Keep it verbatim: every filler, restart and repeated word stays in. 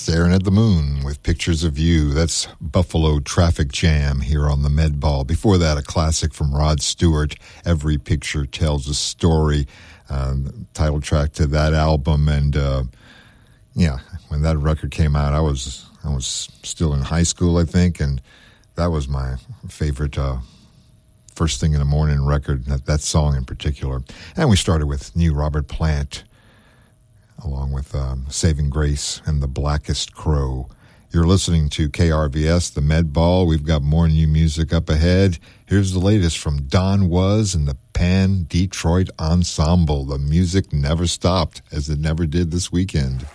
Staring at the Moon with Pictures of You. That's Buffalo Traffic Jam here on the Med Ball. Before that, a classic from Rod Stewart, Every Picture Tells a Story, um, title track to that album. And uh, yeah, when that record came out, I was I was still in high school, I think, and that was my favorite uh, first thing in the morning record, that, that song in particular. And we started with new Robert Plant, along with um, Saving Grace and The Blackest Crow. You're listening to K R V S, the Med Ball. We've got more new music up ahead. Here's the latest from Don Was and the Pan Detroit Ensemble. The music never stopped, as it never did this weekend.